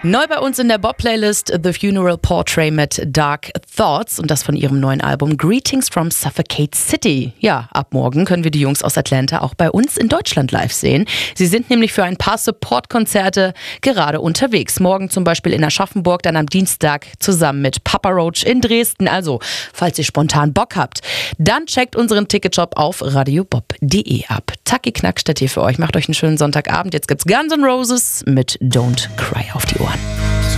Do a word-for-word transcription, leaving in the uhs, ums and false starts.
Neu bei uns in der Bob-Playlist The Funeral Portrait mit Dark Thoughts und das von ihrem neuen Album Greetings from Suffocate City. Ja, ab morgen können wir die Jungs aus Atlanta auch bei uns in Deutschland live sehen. Sie sind nämlich für ein paar Support-Konzerte gerade unterwegs. Morgen zum Beispiel in Aschaffenburg, dann am Dienstag zusammen mit Papa Roach in Dresden. Also, falls ihr spontan Bock habt, dann checkt unseren Ticketshop auf radiobob punkt de ab. Taki Knackstedt hier für euch. Macht euch einen schönen Sonntagabend. Jetzt gibt's Guns N' Roses mit Don't Cry auf die Ohren.